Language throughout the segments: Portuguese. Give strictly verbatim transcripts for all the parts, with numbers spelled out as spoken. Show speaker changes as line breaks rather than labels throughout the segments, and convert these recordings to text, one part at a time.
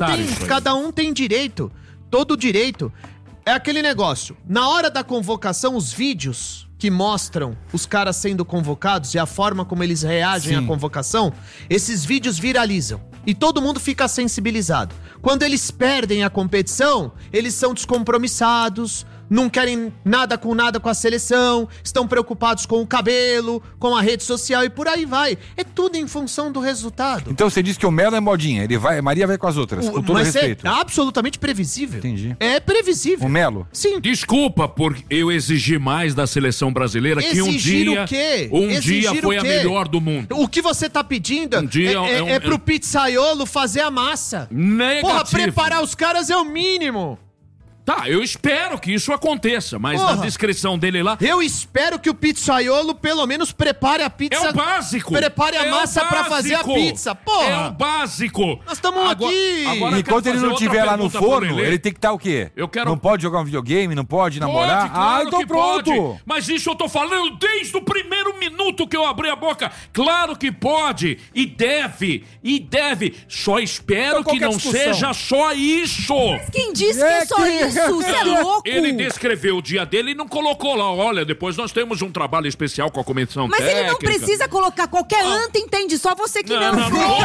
tem, cada um tem direito, todo direito. É aquele negócio, na hora da convocação, os vídeos que mostram os caras sendo convocados e a forma como eles reagem Sim. à convocação, esses vídeos viralizam. E todo mundo fica sensibilizado. Quando eles perdem a competição, eles são descompromissados, não querem nada com nada com a seleção, estão preocupados com o cabelo, com a rede social e por aí vai. É tudo em função do resultado.
Então você diz que o Melo é modinha, ele vai, Maria vai com as outras, o, com todo
mas
respeito.
É absolutamente previsível.
Entendi.
É previsível.
O Melo?
Sim.
Desculpa por eu exigir mais da seleção brasileira,
exigir
que um dia,
o quê?
um
exigir
dia foi a melhor do mundo.
O que você tá pedindo
um dia
é, é,
é, um,
é pro pizzaiolo fazer a massa.
Negativo.
Porra, preparar os caras é o mínimo.
Tá, eu espero que isso aconteça, mas
Porra.
na descrição dele lá...
Eu espero que o pizzaiolo pelo menos prepare a pizza...
É o básico!
Prepare a
é
massa pra fazer a pizza, porra!
É o básico!
Nós estamos aqui!
Agora Enquanto ele não estiver lá no forno, ele tem que estar o quê?
Eu quero...
Não pode jogar um videogame, não pode namorar?
Pode, claro
ah, então
que
pronto!
Pode. Mas isso eu tô falando desde o primeiro minuto que eu abri a boca. Claro que pode! E deve! E deve! Só espero então, que não seja só isso!
Mas quem disse que é, é só que... isso? Você é louco?
Ele descreveu o dia dele e não colocou lá. Olha, depois nós temos um trabalho especial com a comissão
Mas
técnica.
Mas ele não precisa colocar qualquer ah. anta, entende? Só você que não.
Não, não, não. não.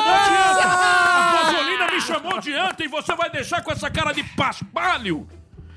A Bozolina me chamou de anta e você vai deixar com essa cara de paspalho.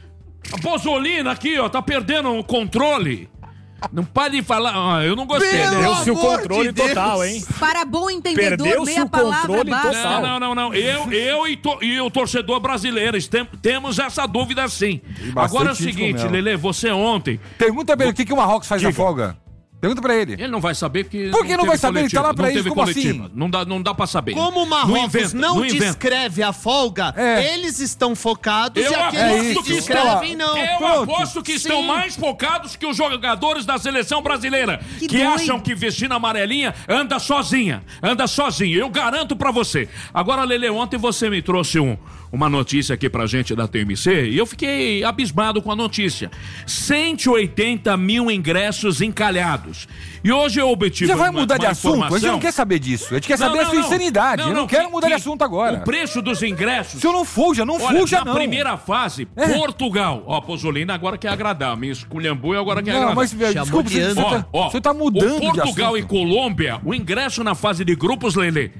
A Bozolina aqui, ó, tá perdendo o controle. Não pare de falar. Ah, eu não gostei.
Perdeu-se o controle de total, hein?
Para bom entendedor,
Perdeu-se
meia
o
palavra
controle
basta.
total.
Não, não, não. Eu, eu e, to, e o torcedor brasileiro tem, temos essa dúvida sim. Agora é o seguinte, Lelê, você ontem...
Pergunta bem o que, que o Marrocos faz Diga. na folga. Pergunta pra ele.
Ele não vai saber porque...
Por que não, não vai saber?
Coletiva.
Ele tá lá pra
não
isso,
teve
como
coletiva.
assim?
Não dá, não dá pra saber.
Como o Marrocos não, inventa, não, não descreve a folga,
é.
eles estão focados
eu
e aqueles
é
que descrevem não.
Eu
Pronto.
aposto que
Sim.
estão mais focados que os jogadores da seleção brasileira. Que, que acham que vestindo amarelinha anda sozinha. Anda sozinha. Eu garanto pra você. Agora, Lelê, ontem você me trouxe um, uma notícia aqui pra gente da T M C e eu fiquei abismado com a notícia. cento e oitenta mil ingressos encalhados. E hoje eu obtive
Você vai
uma,
mudar
uma
de assunto?
informação.
A gente não quer saber disso. A gente quer
não,
saber
não,
a sua
não.
insanidade.
Não,
eu não,
não
quero
que,
mudar
que,
de assunto agora.
O preço dos ingressos...
Se eu não fuja, não
Olha,
fuja,
na
não.
Na primeira fase, é. Portugal. Ó, Pozolina agora quer agradar. Me esculhambou e agora quer
não,
agradar.
Mas, desculpa, você, você, tá, ó, você tá mudando
o Portugal
de
e Colômbia, o ingresso na fase de grupos, Lelê,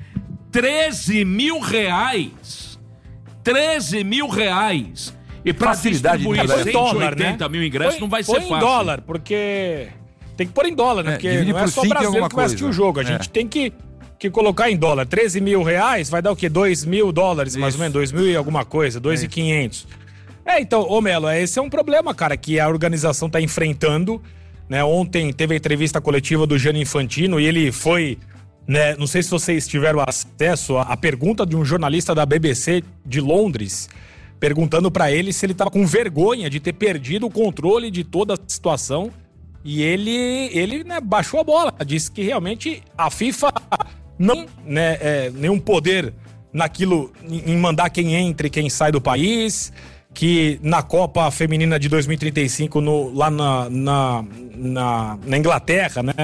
treze mil reais. treze mil reais. E pra
facilidade
distribuir
de
cento e oitenta né? mil ingressos
põe,
não vai ser
põe
fácil.
Põe em dólar, porque... Tem que pôr em dólar, né?
É,
porque não é só brasileiro que vai assistir o jogo. A gente é. tem que, que colocar em dólar. treze mil reais vai dar o quê? dois mil dólares, Isso. mais ou menos. dois mil e alguma coisa. dois mil e quinhentos. É, então, ô Melo, esse é um problema, cara, que a organização tá enfrentando. Né? Ontem teve a entrevista coletiva do Gianni Infantino e ele foi... Né? Não sei se vocês tiveram acesso à pergunta de um jornalista da B B C de Londres, perguntando pra ele se ele tava com vergonha de ter perdido o controle de toda a situação. E ele, ele né, baixou a bola, disse que realmente a FIFA não né, é, nenhum poder naquilo, em mandar quem entra e quem sai do país, que na Copa Feminina de dois mil e trinta e cinco, no, lá na, na, na, na Inglaterra, né,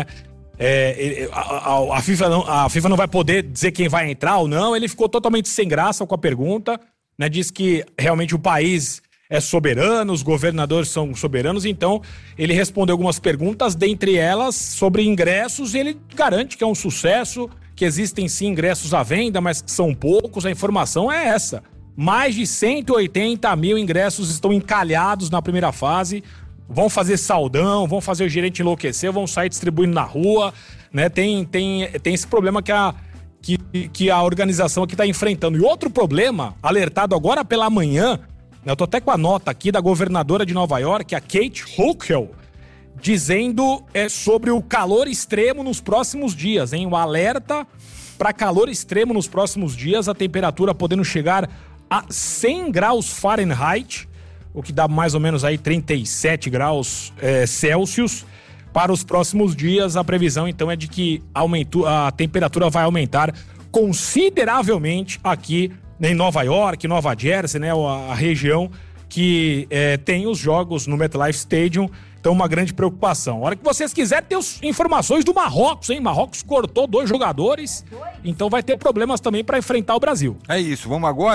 é, a, a, a, FIFA não, a FIFA não vai poder dizer quem vai entrar ou não. Ele ficou totalmente sem graça com a pergunta, né, disse que realmente o país... é soberano, os governadores são soberanos, então ele respondeu algumas perguntas, dentre elas sobre ingressos, e ele garante que é um sucesso, que existem sim ingressos à venda, mas que são poucos, a informação é essa. Mais de cento e oitenta mil ingressos estão encalhados na primeira fase, vão fazer saldão, vão fazer o gerente enlouquecer, vão sair distribuindo na rua, né? Tem, tem, tem esse problema que a, que, que a organização aqui está enfrentando. E outro problema, alertado agora pela manhã, eu tô até com a nota aqui da governadora de Nova York, a Kate Hochul, dizendo é, sobre o calor extremo nos próximos dias, hein? O alerta para calor extremo nos próximos dias, a temperatura podendo chegar a cem graus Fahrenheit, o que dá mais ou menos aí trinta e sete graus é, Celsius. Para os próximos dias, a previsão então é de que aumentou, a temperatura vai aumentar consideravelmente aqui em Nova York, Nova Jersey, né, a, a região que é, tem os jogos no MetLife Stadium, então uma grande preocupação. A hora que vocês quiserem ter as informações do Marrocos, hein? Marrocos cortou dois jogadores, então vai ter problemas também para enfrentar o Brasil.
É isso, vamos agora.